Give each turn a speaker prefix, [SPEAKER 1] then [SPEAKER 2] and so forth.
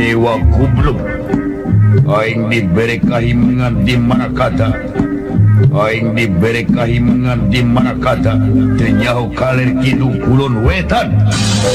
[SPEAKER 1] Dewa goblok aing diberi kahimengan di mana kata aing diberi kahimengan di mana kata teu nyaho kaler kidu kulon wetan